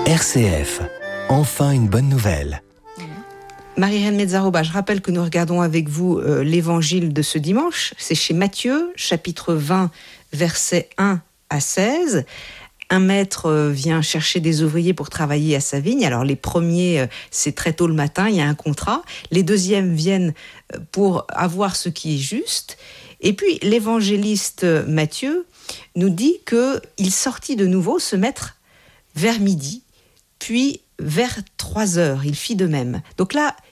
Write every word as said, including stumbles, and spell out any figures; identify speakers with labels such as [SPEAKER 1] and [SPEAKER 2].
[SPEAKER 1] R C F, enfin une bonne nouvelle.
[SPEAKER 2] Marie-Reine Mezzaroba, je rappelle que nous regardons avec vous euh, l'évangile de ce dimanche. C'est chez Matthieu, chapitre vingt, versets un à seize. Un maître euh, vient chercher des ouvriers pour travailler à sa vigne. Alors les premiers, euh, c'est très tôt le matin, il y a un contrat. Les deuxièmes viennent euh, pour avoir ce qui est juste. Et puis l'évangéliste Matthieu nous dit qu'il sortit de nouveau se mettre vers midi, puis vers trois heures, il fit de même. Donc là,